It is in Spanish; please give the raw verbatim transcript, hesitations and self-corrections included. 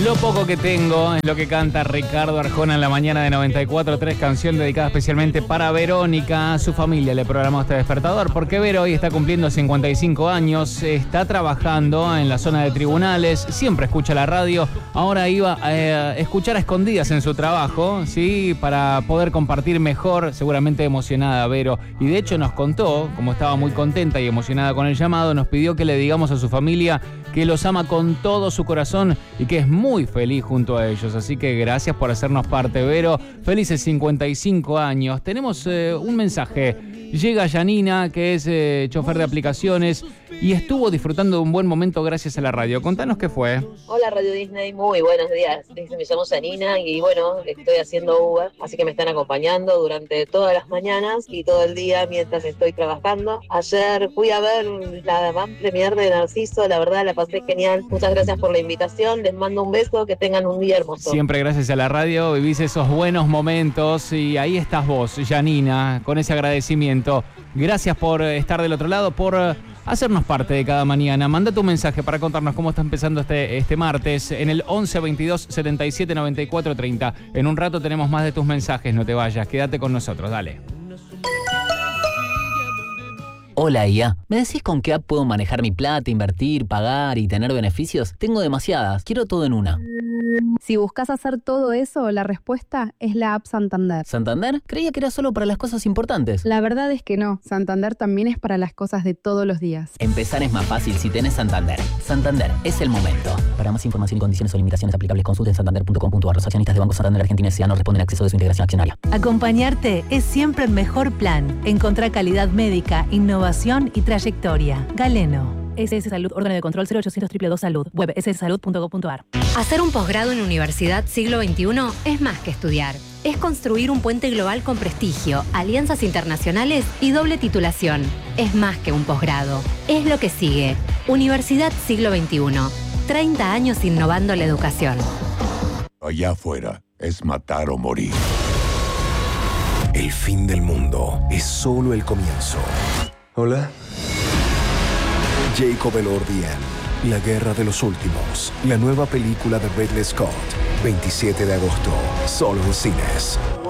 Lo poco que tengo es lo que canta Ricardo Arjona en la mañana de noventa y cuatro punto tres, canción dedicada especialmente para Verónica. Su familia le programó este despertador porque Vero hoy está cumpliendo cincuenta y cinco años, está trabajando en la zona de tribunales, siempre escucha la radio, ahora iba a escuchar a escondidas en su trabajo, ¿sí? Para poder compartir mejor, seguramente emocionada Vero. Y de hecho nos contó, como estaba muy contenta y emocionada con el llamado, nos pidió que le digamos a su familia que los ama con todo su corazón y que es muy feliz junto a ellos. Así que gracias por hacernos parte, Vero. Felices cincuenta y cinco años. Tenemos eh, un mensaje. Llega Janina, que es eh, chofer de aplicaciones y estuvo disfrutando de un buen momento gracias a la radio. Contanos qué fue. Hola Radio Disney, muy buenos días. Me llamo Janina y bueno, estoy haciendo Uber, así que me están acompañando durante todas las mañanas y todo el día mientras estoy trabajando. Ayer fui a ver la van premier de Narciso, la verdad la pasé genial. Muchas gracias por la invitación, les mando un beso, que tengan un día hermoso. Siempre gracias a la radio vivís esos buenos momentos y ahí estás vos, Janina, con ese agradecimiento. Gracias por estar del otro lado, por hacernos parte de cada mañana. Manda tu mensaje para contarnos cómo está empezando este, este martes en el once veintidós setenta y siete noventa y cuatro treinta. En un rato tenemos más de tus mensajes, no te vayas, quédate con nosotros, dale. Hola I A, ¿me decís con qué app puedo manejar mi plata, invertir, pagar y tener beneficios? Tengo demasiadas, quiero todo en una. Si buscas hacer todo eso, la respuesta es la app Santander. ¿Santander? Creía que era solo para las cosas importantes. La verdad es que no, Santander también es para las cosas de todos los días. Empezar es más fácil si tenés Santander. Santander, es el momento. Para más información y condiciones o limitaciones aplicables, consulte en santander punto com punto a r. Los accionistas de Banco Santander Argentina S A no responden a acceso de su integración accionaria. Acompañarte es siempre el mejor plan. Encontrar calidad médica, innovación y trayectoria. Galeno. S S Salud, órgano de control cero ochocientos dos dos dos Salud, web ese ese salud punto gov punto a r. Hacer un posgrado en Universidad Siglo veintiuno es más que estudiar. Es construir un puente global con prestigio, alianzas internacionales y doble titulación. Es más que un posgrado. Es lo que sigue. Universidad Siglo veintiuno. treinta años innovando la educación. Allá afuera es matar o morir. El fin del mundo es solo el comienzo. Hola. Jacob Elordi en La Guerra de los Últimos, la nueva película de Ridley Scott, veintisiete de agosto, solo en cines.